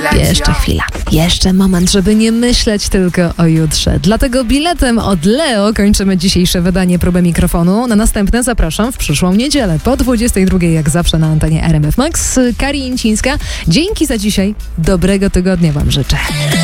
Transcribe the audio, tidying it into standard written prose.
Jeszcze chwila. Jeszcze moment, żeby nie myśleć tylko o jutrze. Dlatego biletem od Leo kończymy dzisiejsze wydanie Próby Mikrofonu. Na następne zapraszam w przyszłą niedzielę po 22:00 jak zawsze na antenie RMF Max. Kari Jęcińska. Dzięki za dzisiaj. Dobrego tygodnia wam życzę.